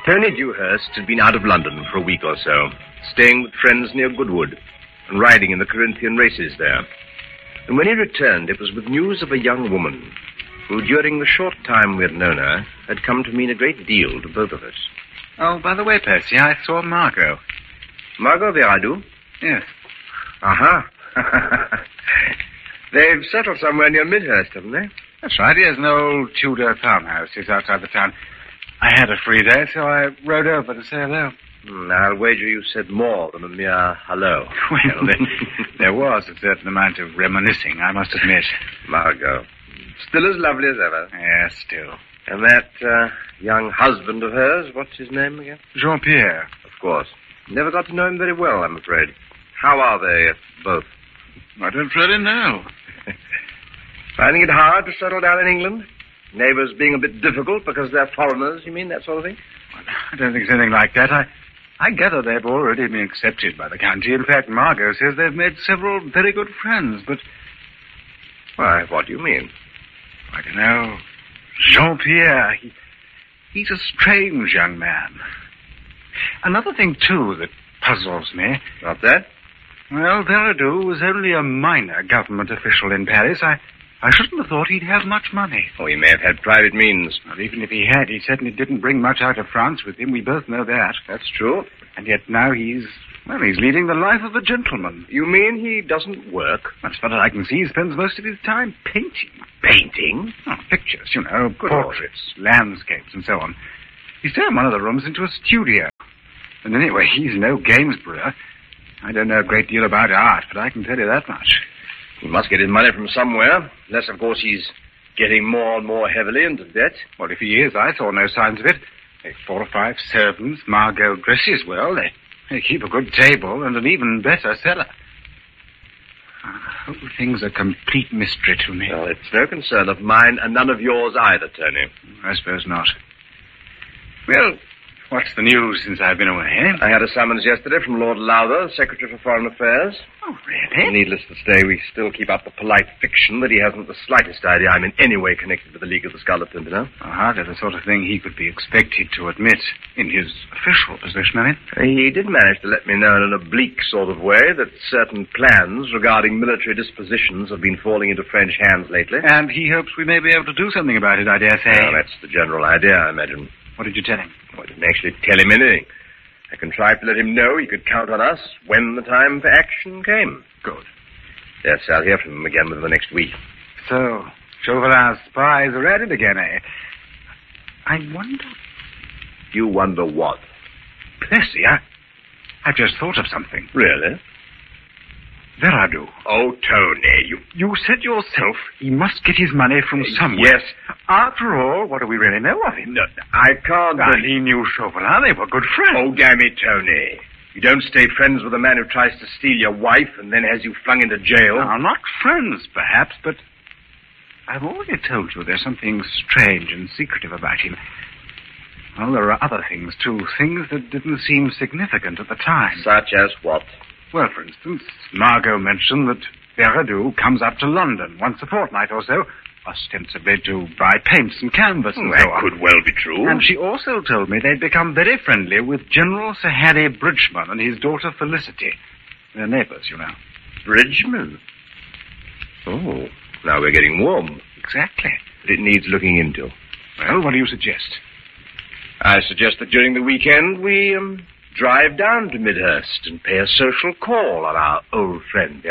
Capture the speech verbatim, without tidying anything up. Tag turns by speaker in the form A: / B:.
A: Tony Dewhurst had been out of London for a week or so, staying with friends near Goodwood and riding in the Corinthian races there. And when he returned, it was with news of a young woman who, during the short time we had known her, had come to mean a great deal to both of us.
B: Oh, by the way, Percy, I saw Margot.
A: Margot Veradu?
B: Yes.
A: Aha. They've settled somewhere near Midhurst, haven't they?
B: That's right. He has an old Tudor farmhouse just outside the town. I had a free day, so I rode over to say hello.
A: Hmm, I'll wager you said more than a mere hello.
B: Well, there, there was a certain amount of reminiscing, I must admit.
A: Margot. Still as lovely as ever.
B: Yes, still.
A: And that uh, young husband of hers, what's his name again?
B: Jean-Pierre.
A: Of course. Never got to know him very well, I'm afraid. How are they, both?
B: I don't really know.
A: Finding it hard to settle down in England? Neighbours being a bit difficult because they're foreigners, you mean, that sort of thing?
B: I don't think it's anything like that. I, I gather they've already been accepted by the county. In fact, Margot says they've made several very good friends, but...
A: Why, what do you mean?
B: I don't know. Jean-Pierre, he, he's a strange young man. Another thing, too, that puzzles me...
A: Not that?
B: Well, Veradu was only a minor government official in Paris. I, I shouldn't have thought he'd have much money.
A: Oh, he may have had private means.
B: Well, even if he had, he certainly didn't bring much out of France with him. We both know that.
A: That's true.
B: And yet now he's, well, he's leading the life of a gentleman.
A: You mean he doesn't work?
B: As far as I can see, he spends most of his time painting.
A: Painting?
B: Oh, pictures, you know,
A: Good
B: portraits, Lord. Landscapes, and so on. He's turned one of the rooms into a studio. And anyway, he's no Gainsborough. I don't know a great deal about art, but I can tell you that much.
A: He must get his money from somewhere, unless, of course, he's getting more and more heavily into debt.
B: Well, if he is, I saw no signs of it. They've four or five servants. Margot dresses well. They, they keep a good table and an even better cellar. The whole thing's a complete mystery to me.
A: Well, it's no concern of mine, and none of yours either, Tony.
B: I suppose not. Well, what's the news since I've been away?
A: I had a summons yesterday from Lord Lowther, Secretary for Foreign Affairs.
B: Oh, really?
A: Needless to say, we still keep up the polite fiction that he hasn't the slightest idea I'm in any way connected with the League of the Scarlet Pimpernel.
B: Oh, hardly the sort of thing he could be expected to admit in his official position, I mean.
A: He did manage to let me know in an oblique sort of way that certain plans regarding military dispositions have been falling into French hands lately.
B: And he hopes we may be able to do something about it, I dare say.
A: Well, that's the general idea, I imagine.
B: What did you tell him?
A: Well, I didn't actually tell him anything. I contrived to let him know he could count on us when the time for action came.
B: Good.
A: Yes, I'll hear from him again within the next week.
B: So, Chauvelin's spies are at it again, eh? I wonder...
A: You wonder what?
B: Percy, I... I've just thought of something.
A: Really?
B: Veradu.
A: Oh, Tony, you...
B: You said yourself he must get his money from somewhere.
A: Yes.
B: After all, what do we really know of him?
A: No, I can't...
B: Ah, he knew Chauvelin. They were good friends.
A: Oh, damn it, Tony. You don't stay friends with a man who tries to steal your wife and then has you flung into jail.
B: Now, not friends, perhaps, but I've already told you there's something strange and secretive about him. Well, there are other things, too. Things that didn't seem significant at the time.
A: Such as what?
B: Well, for instance, Margot mentioned that Veradu comes up to London once a fortnight or so, ostensibly to buy paints and canvas and
A: well,
B: so
A: that
B: on.
A: could well be true.
B: And she also told me they'd become very friendly with General Sir Harry Bridgman and his daughter Felicity. They're neighbours, you know.
A: Bridgman? Oh, now we're getting warm.
B: Exactly.
A: But it needs looking into.
B: Well, what do you suggest?
A: I suggest that during the weekend we um, drive down to Midhurst and pay a social call on our old friend,